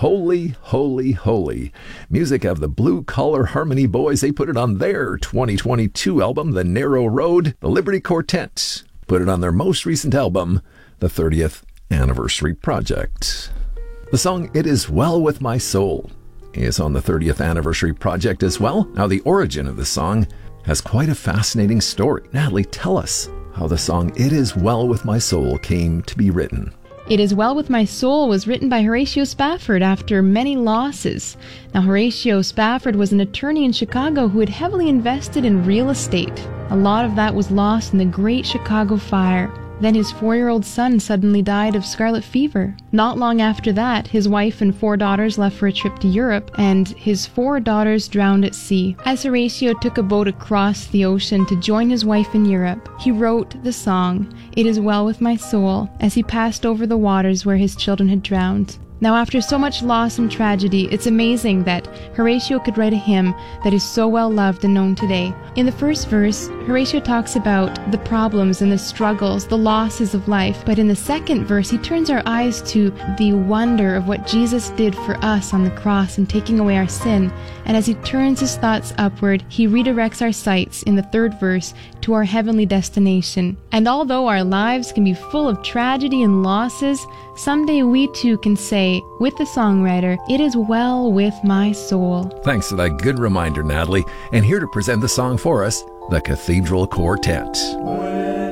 Holy, Holy, Holy. Music of the Blue Collar Harmony Boys. They put it on their 2022 album, The Narrow Road. The Liberty Quartet put it on their most recent album, The 30th Anniversary Project. The song It Is Well With My Soul is on the 30th Anniversary Project as well. Now, the origin of the song has quite a fascinating story. Natalie, tell us how the song It Is Well With My Soul came to be written. It Is Well With My Soul was written by Horatio Spafford after many losses. Now, Horatio Spafford was an attorney in Chicago who had heavily invested in real estate. A lot of that was lost in the Great Chicago Fire. Then his 4-year-old son suddenly died of scarlet fever. Not long after that, his wife and 4 daughters left for a trip to Europe, and his 4 daughters drowned at sea. As Horatio took a boat across the ocean to join his wife in Europe, he wrote the song, It Is Well With My Soul, as he passed over the waters where his children had drowned. Now, after so much loss and tragedy, it's amazing that Horatio could write a hymn that is so well loved and known today. In the first verse, Horatio talks about the problems and the struggles, the losses of life. But in the second verse, he turns our eyes to the wonder of what Jesus did for us on the cross in taking away our sin. And as he turns his thoughts upward, he redirects our sights in the third verse to our heavenly destination. And although our lives can be full of tragedy and losses, someday we too can say, with the songwriter, it is well with my soul. Thanks for that good reminder, Natalie. And here to present the song for us, the Cathedral Quartet.